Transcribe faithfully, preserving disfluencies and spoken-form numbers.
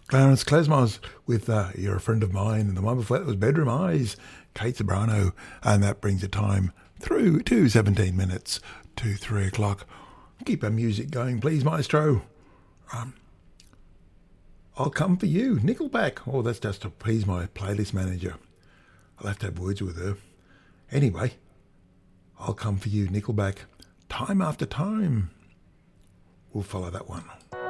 Clarence Klesmos with uh, You're a Friend of Mine, and the one before that was Bedroom Eyes, Kate Sobrano, and that brings the time through to seventeen minutes to three o'clock. Keep our music going, please, Maestro. Um, I'll Come For You, Nickelback. Oh, that's just to please my playlist manager. I'll have to have words with her. Anyway, I'll Come For You, Nickelback. Time After Time. We'll follow that one.